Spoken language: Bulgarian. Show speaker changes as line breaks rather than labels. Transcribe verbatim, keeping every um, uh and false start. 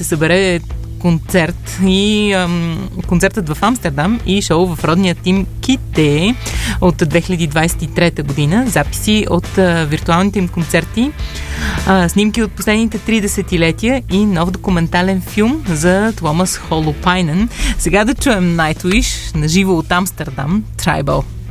ще събере концерт и ам, концертът в Амстердам и шоу в родния тим Ките от две хиляди двадесет и трета година. Записи от а, виртуалните им концерти, а, снимки от последните три десетилетия и нов документален филм за Томас Холопайнен. Сега да чуем Nightwish на живо от Амстердам, Tribal.